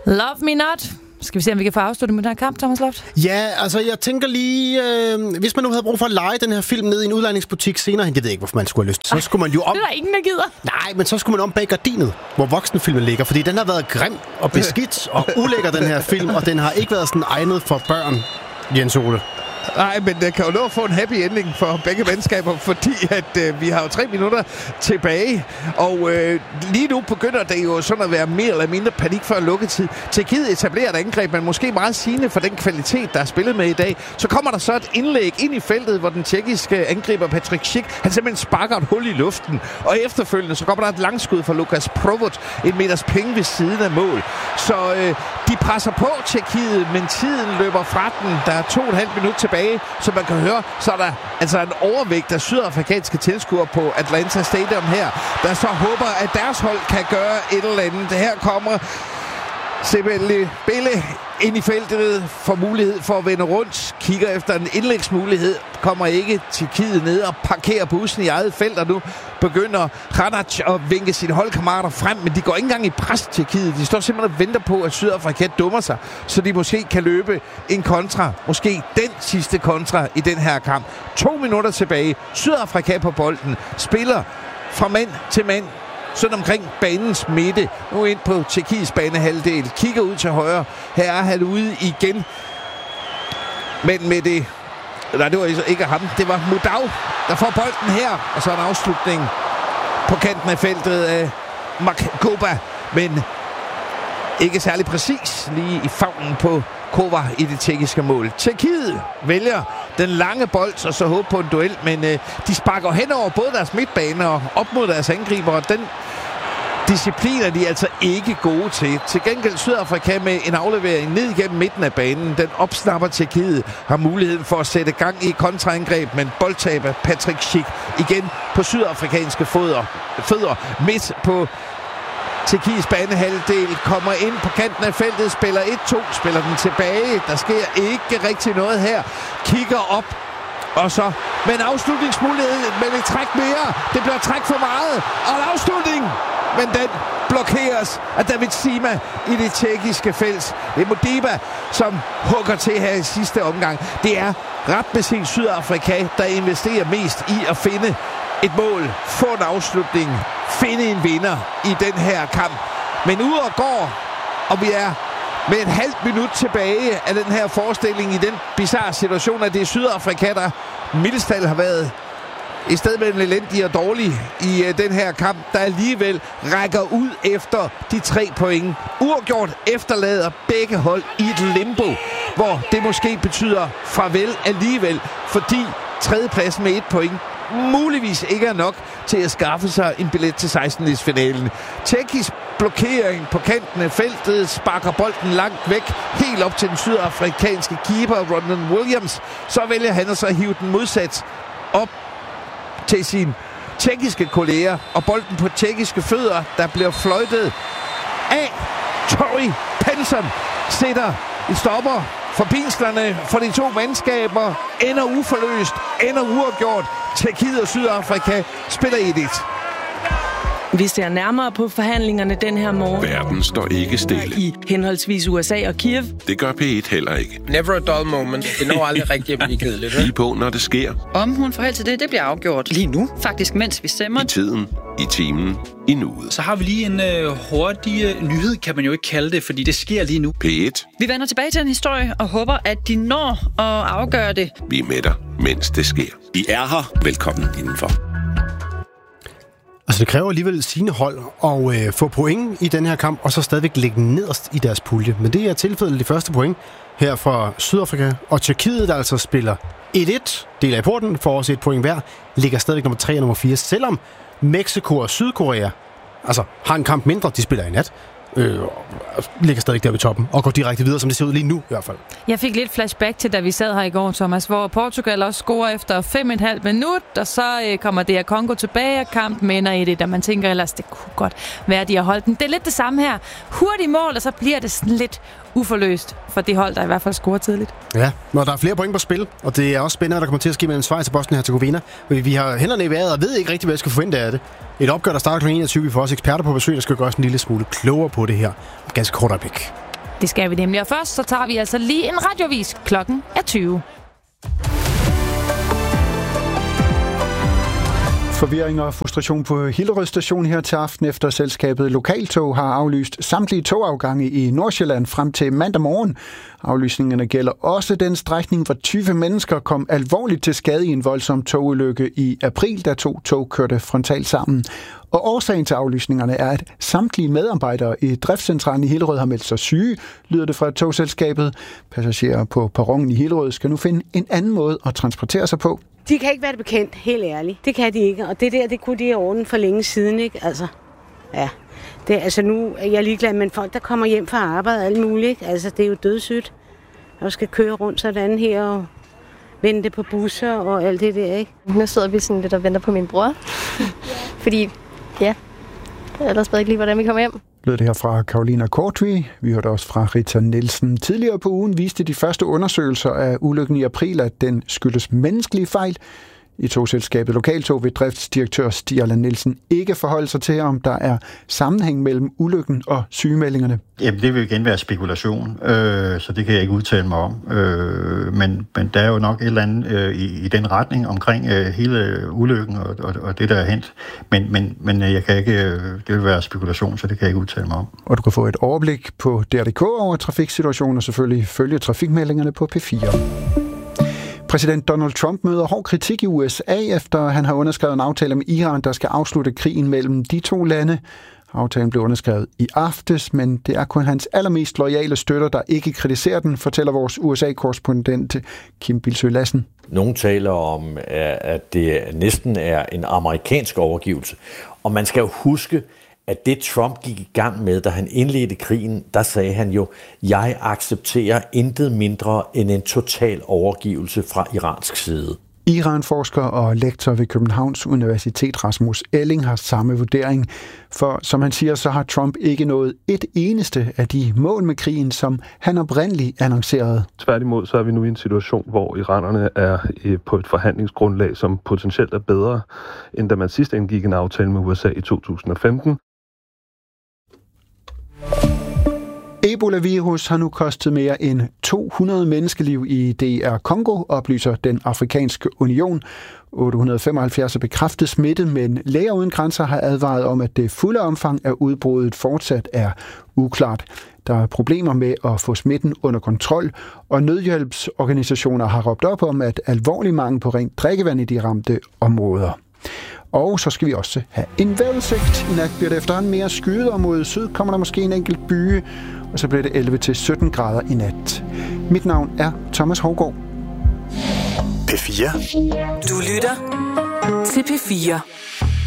Love me not. Skal vi se, om vi kan få afsluttet med den her kamp, Thomas Loft? Ja, altså jeg tænker lige, hvis man nu havde brug for at lege den her film ned i en udlejningsbutik senere hen, det ved jeg ikke, hvorfor man skulle have lyst. Så skulle man jo om... Det er der ingen, der gider. Nej, men så skulle man om bag gardinet, hvor voksenfilmen ligger, fordi den har været grim og beskidt og ulækker, den her film, og den har ikke været sådan egnet for børn, Jens Ole. Nej, men det kan jo nå at få en happy ending for begge mandskaber, fordi at vi har jo 3 minutter tilbage, og lige nu begynder det jo sådan at være mere eller mindre panik før lukketid. Tjekkiet etablerer et angreb, men måske meget sigende for den kvalitet, der er spillet med i dag. Så kommer der så et indlæg ind i feltet, hvor den tjekkiske angriber Patrick Schick, han simpelthen sparker et hul i luften, og efterfølgende så kommer der et langskud fra Lukas Provod, 1 meters penge ved siden af mål. Så de presser på Tjekkiet, men tiden løber fra den. Der er 2,5 minutter tilbage. Som man kan høre, så er der altså en overvægt af sydafrikanske tilskuere på Atlanta Stadium her, der så håber, at deres hold kan gøre et eller andet. Her kommer Sebele Bille ind i feltet, får mulighed for at vende rundt, kigger efter en indlægsmulighed, kommer ikke til Tjekkiet ned og parkerer bussen i eget felt, og nu begynder Ranac at vinke sine holdkammerater frem, men de går ikke engang i pres til Tjekkiet. De står simpelthen og venter på, at Sydafrika dummer sig, så de måske kan løbe en kontra, måske den sidste kontra i den her kamp. 2 minutter tilbage, Sydafrika på bolden, spiller fra mand til mand, sådan omkring banens midte. Nu ind på Tjekkiets banehalvdel. Kigger ud til højre. Her er han ude igen. Men med det... Nej, det var ikke ham. Det var Mudau, der får bolden her. Og så en afslutning på kanten af feltet af Makoba. Men ikke særlig præcis. Lige i favnen på Kova i det tjekkiske mål. Tjekkiet vælger den lange bold og så håber på en duel, men de sparker hen over både deres midtbane og op mod deres angriber, og den disciplin er de altså ikke gode til. Til gengæld Sydafrika med en aflevering ned igennem midten af banen. Den opsnapper Tjekkiet, har muligheden for at sætte gang i kontraangreb, men boldtab af Patrick Schick igen på sydafrikanske fødder midt på Tjekkiets banehalvdel, kommer ind på kanten af feltet, spiller 1-2, spiller den tilbage. Der sker ikke rigtig noget her. Kigger op, og så med en afslutningsmulighed, men et træk mere. Det bliver træk for meget, og en afslutning, men den blokeres af David Sima i det tjekkiske felt. Det er Modiba, som hugger til her i sidste omgang. Det er ret beset Sydafrika, der investerer mest i at finde et mål, få en afslutning, finde en vinder i den her kamp. Men ud og går, og vi er med et halvt minut tilbage af den her forestilling i den bizarre situation, at det er Sydafrika, der mildest har været i stedet mellem elendig og dårlig i den her kamp, der alligevel rækker ud efter de 3 point. Uafgjort efterlader begge hold i et limbo, hvor det måske betyder farvel alligevel, fordi tredjepladsen med 1 point muligvis ikke er nok til at skaffe sig en billet til 16-ledsfinalen. Tjekkisk blokering på kanten af feltet, sparker bolden langt væk, helt op til den sydafrikanske keeper, Ronald Williams. Så vælger han at så hive den modsat op til sin tjekkiske kolleger, og bolden på tjekkiske fødder, der bliver fløjtet af Tori Penson, sætter en stopper for pinslerne for de 2 mandskaber, ender uforløst, ender uafgjort. Tjekkiet og Sydafrika spiller 1-1. Vi ser nærmere på forhandlingerne den her morgen. Verden står ikke stille. I henholdsvis USA og Kiev. Det gør P1 heller ikke. Never a dull moment. Det når aldrig rigtig at blive kedeligt. Lige på, når det sker. Om hun får held til det bliver afgjort. Lige nu. Faktisk, mens vi stemmer. I tiden, i timen, i nuet. Så har vi lige en hurtig nyhed, kan man jo ikke kalde det, fordi det sker lige nu. P1. Vi vender tilbage til en historie og håber, at de når at afgøre det. Vi er med dig, mens det sker. I er her. Velkommen indenfor. Altså det kræver alligevel sine hold at få point i den her kamp, og så stadigvæk ligge nederst i deres pulje. Men det er tilfældet de første point her fra Sydafrika. Og Tjekkiet, der altså spiller 1-1, deler i porten, får også 1 point hver, ligger stadigvæk nummer 3 og nummer 4, selvom Mexico og Sydkorea altså har en kamp mindre, de spiller i nat. Ligger stadig der ved toppen og går direkte videre, som det ser ud lige nu i hvert fald. Jeg fik lidt flashback til, da vi sad her i går, Thomas, hvor Portugal også scorer efter 5,5 minut, og så kommer DR Congo tilbage, og kampen ender i det, der man tænker ellers, det kunne godt være, de har holdt den. Det er lidt det samme her. Hurtigt mål, og så bliver det sådan lidt uforløst for det hold, der i hvert fald scorer tidligt. Ja, når der er flere point på spil, og det er også spændende, der kommer til at ske mellem Schweiz og Bosnien-Herzegovina. Vi har hænderne i vejret og ved ikke rigtig, hvad jeg skal forvente af det. Et opgør, der starter kl. 21. Vi får også eksperter på besøg, der skal gøre os en lille smule klogere på det her. Ganske kort øjeblik. Det skal vi nemlig. Og først så tager vi altså lige en radiovis. Klokken er 20. Forvirring og frustration på Hillerød station her til aften, efter selskabet Lokaltog har aflyst samtlige togafgange i Nordsjælland frem til mandag morgen. Aflysningerne gælder også den strækning, hvor 20 mennesker kom alvorligt til skade i en voldsom togulykke i april, da 2 tog kørte frontalt sammen. Og årsagen til aflysningerne er, at samtlige medarbejdere i driftscentralen i Hillerød har meldt sig syge, lyder det fra togselskabet. Passagerer på perronen i Hillerød skal nu finde en anden måde at transportere sig på. De kan ikke være det bekendt, helt ærligt. Det kan de ikke, og det kunne de have ordnet for længe siden, ikke? Altså, ja. Nu er jeg ligeglad, men folk, der kommer hjem fra arbejde og alt muligt, ikke? Altså, det er jo dødssygt. Og skal køre rundt sådan her og vente på busser og alt det der, ikke? Nu sidder vi sådan lidt og venter på min bror. Fordi, ja, ellers ved jeg ikke lige, hvordan vi kommer hjem. Lød det her fra Carolina Kortvi. Vi hørte også fra Rita Nielsen. Tidligere på ugen viste de første undersøgelser af ulykken i april, at den skyldes menneskelige fejl. I togselskabet Lokaltog vil driftsdirektør Stig Allan Nielsen ikke forholde sig til, om der er sammenhæng mellem ulykken og sygemeldingerne. Jamen, det vil igen være spekulation, så det kan jeg ikke udtale mig om. Men der er jo nok et eller andet i den retning omkring hele ulykken og det, der er hent. Men jeg kan ikke, det vil være spekulation, så det kan jeg ikke udtale mig om. Og du kan få et overblik på DR.dk over trafiksituationen og selvfølgelig følge trafikmeldingerne på P4. Præsident Donald Trump møder hård kritik i USA, efter han har underskrevet en aftale med Iran, der skal afslutte krigen mellem de to lande. Aftalen blev underskrevet i aftes, men det er kun hans allermest loyale støtter, der ikke kritiserer den, fortæller vores USA-korrespondent Kim Bilsøe Lassen. Nogle taler om, at det næsten er en amerikansk overgivelse. Og man skal jo huske, at det Trump gik i gang med, da han indledte krigen, der sagde han jo, jeg accepterer intet mindre end en total overgivelse fra iransk side. Iran-forsker og lektor ved Københavns Universitet Rasmus Elling har samme vurdering. For som han siger, så har Trump ikke nået et eneste af de mål med krigen, som han oprindeligt annoncerede. Tværtimod så er vi nu i en situation, hvor iranerne er på et forhandlingsgrundlag, som potentielt er bedre, end da man sidst indgik en aftale med USA i 2015. Ebola-virus har nu kostet mere end 200 menneskeliv i DR Congo, oplyser den afrikanske union. 875 er bekræftet smittet, men Læger uden grænser har advaret om, at det fulde omfang af udbruddet fortsat er uklart. Der er problemer med at få smitten under kontrol, og nødhjælpsorganisationer har råbt op om, at alvorlig mangel på rent drikkevand i de ramte områder. Og så skal vi også have en vejrudsigt. I nat bliver det efterhånden mere skyet, og mod syd kommer der måske en enkelt byge, og så bliver det 11-17 grader i nat. Mit navn er Thomas Hougaard. P4. Du lytter til P4.